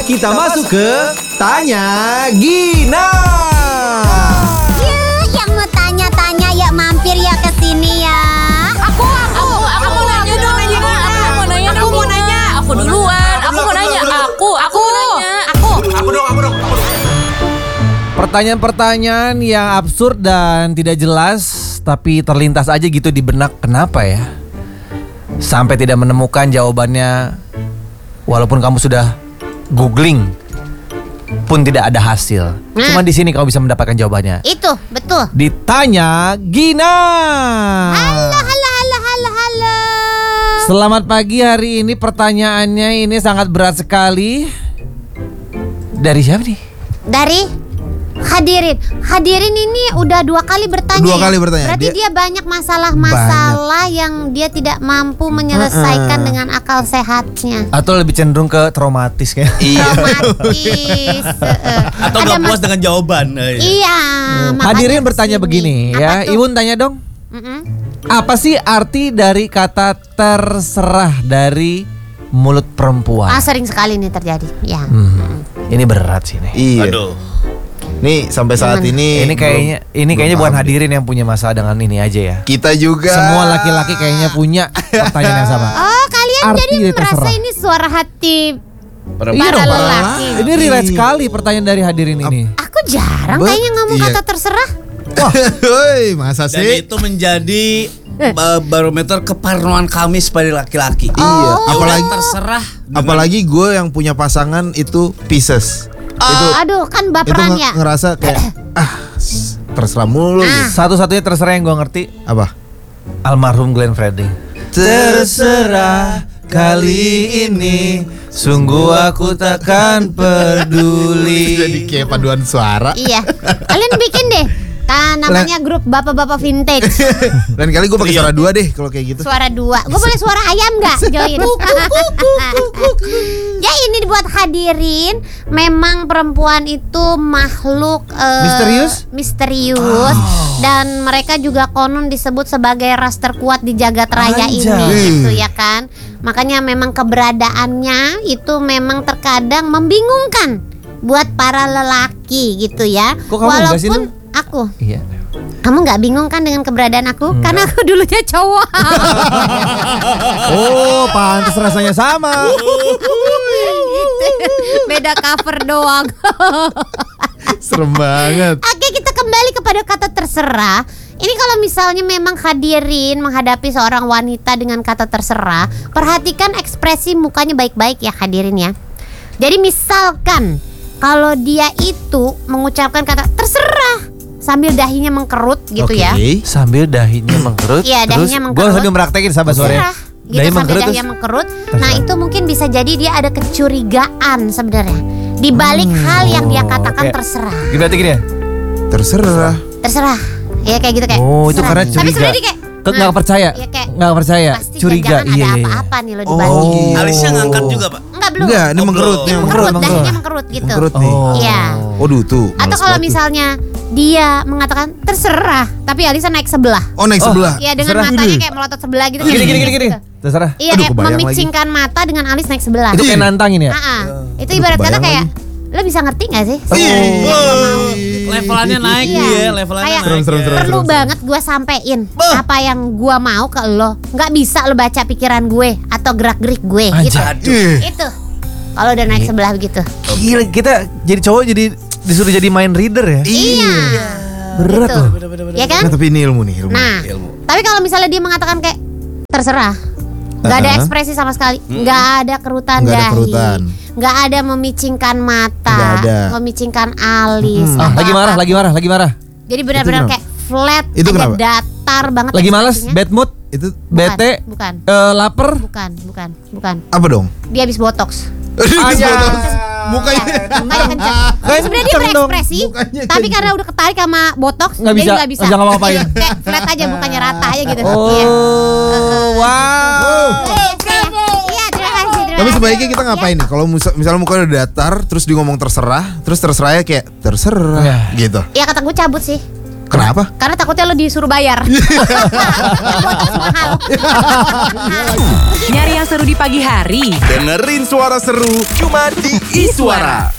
kita masuk ke Tanya Gina. Ya, yang mau tanya-tanya ya mampir ya ke sini ya. Aku mau nanya dong. Aku mau nanya. Aku duluan. Aku mau nanya. Aku dong. Pertanyaan-pertanyaan yang absurd dan tidak jelas, tapi terlintas aja gitu di benak. Kenapa ya? Sampai tidak menemukan jawabannya. Walaupun kamu sudah googling pun tidak ada hasil. Cuma di sini kamu bisa mendapatkan jawabannya. Itu, betul. Ditanya Gina. Halo. Selamat pagi, hari ini pertanyaannya ini sangat berat sekali. Dari siapa nih? Dari Hadirin ini udah 2 kali bertanya. Berarti dia banyak masalah-masalah yang dia tidak mampu menyelesaikan dengan akal sehatnya. Atau lebih cenderung ke traumatis kayak. Traumatis. Atau gak puas dengan jawaban. Iya. Hadirin bertanya begini ya. Iwun tanya dong. Apa sih arti dari kata terserah dari mulut perempuan? Sering sekali nih terjadi. Ya. Ini berat sih nih. Iya. Aduh. Nih sampai saat ini Ini kayaknya bukan hadirin yang punya masalah dengan ini aja ya. kita juga. Semua laki-laki kayaknya punya pertanyaan yang sama. Oh, kalian Arti jadi dari merasa terserah. ini suara hati Iya para dong, lelaki. Ini relate sekali pertanyaan dari hadirin ini. Aku jarang kayaknya ngomong Iya. kata terserah. Woi, masa Dan sih? itu menjadi barometer keparnoan kami sebagai laki-laki. Iya, Apalagi terserah. apalagi gue yang punya pasangan itu Pisces. Itu Aduh, kan baperan ya. ngerasa kayak terserah mulu. Satu-satunya terserah yang gue ngerti Apa? almarhum Glenn Fredly. Terserah kali ini, sungguh aku takkan peduli. Jadi kayak paduan suara. Iya. Kalian bikin deh. Kan namanya grup bapak-bapak vintage. Lain kali gue pakai suara 2 deh kalau kayak gitu. Suara 2. Gue boleh suara ayam nggak? Join. Ya ini buat hadirin. Memang perempuan itu makhluk misterius. Dan mereka juga konon disebut sebagai ras terkuat di jagat raya ini, gitu ya kan. Makanya memang keberadaannya itu memang terkadang membingungkan buat para lelaki gitu ya. Kok kamu enggak sih, Nung? Aku. Iya. Kamu nggak bingung kan dengan keberadaan aku? Karena aku dulunya cowok. Oh, pantas rasanya sama. Gitu. Beda cover doang. Serem banget. Oke, kita kembali kepada kata terserah. Ini kalau misalnya memang hadirin menghadapi seorang wanita dengan kata terserah, perhatikan ekspresi mukanya baik-baik ya hadirin ya. Jadi misalkan kalau dia itu mengucapkan kata terserah sambil dahinya mengkerut gitu ya. Sambil dahinya mengkerut. Iya, dahinya mengkerut. Gue sambil mempraktekin sahabat sore. Terserah. Gitu, Dahi sambil mengkerut dahinya terus. mengkerut. Nah itu mungkin bisa jadi dia ada kecurigaan sebenarnya di balik hal yang dia katakan kayak- terserah. Berarti gini ya. Terserah. Ya kayak gitu kayak. Oh, itu terserah. karena Tapi curiga. sebenarnya dia kayak Nggak percaya. Iya, kayak, Nggak percaya. pasti Curiga. jangan ada apa-apa nih lo dibanding. Alisnya ngangkat juga, Pak. Enggak belum. Enggak, ini Oh, mengkerut. belum. Ini Mengkerut, mengkerut. dahinya mengkerut gitu. Mengkerut nih. Iya. Waduh tuh. Atau males kalau banget tuh. misalnya dia mengatakan terserah, tapi alisnya naik sebelah. Oh, naik sebelah. Iya, dengan terserah. matanya kayak melotot sebelah gitu. Gini. Gitu. Terserah. Iya, Aduh, kayak kebayang memicingkan mata dengan alis naik sebelah. Itu kayak nantangin ya. Itu ibarat kata kebayang kayak lo bisa ngerti gak sih? Levelannya naik Iya. dia, levelannya Kayak naik. Serem. perlu banget gue sampein apa yang gue mau ke lo. Nggak bisa lo baca pikiran gue atau gerak-gerik gue gitu. Itu kalau udah naik sebelah begitu. Gila, kita jadi cowok jadi disuruh jadi mind reader ya. Iya. Berat Gitu. loh. Ya kan? Nah, tapi ini ilmu nih, ilmu. Nah, tapi kalau misalnya dia mengatakan kayak terserah, nggak ada ekspresi sama sekali, nggak ada kerutan Nggak ada dahi, kerutan. nggak ada memicingkan mata, Nggak ada. memicingkan alis. atau Lagi marah, apa. lagi marah. Jadi benar-benar Itu kayak flat, Itu aja kenapa? datar banget. Lagi malas, ekspresinya. bad mood, Itu bete, Bukan. lapar. Bukan. apa dong? Dia habis botox. Mukanya. Mukanya kenceng. Jadi sebenarnya dia kenceng dong. berekspresi, Mukanya tapi kenceng. karena udah ketarik sama botox, Nggak jadi bisa. nggak bisa. Jangan ngapain. Iya, kayak flat aja, mukanya rata aja gitu. Oh, Iya. wow. Iya, terima kasih. Tapi sebaiknya kita ngapain nih? Kalau misalnya mukanya udah datar, terus dia ngomong terserah, terus terserahnya kayak terserah Ya. gitu. Ya kata gue cabut sih. Kenapa? Karena takutnya lo disuruh bayar. Botox mahal. Nyari yang seru di pagi hari. Dengerin suara seru cuma di Iswara.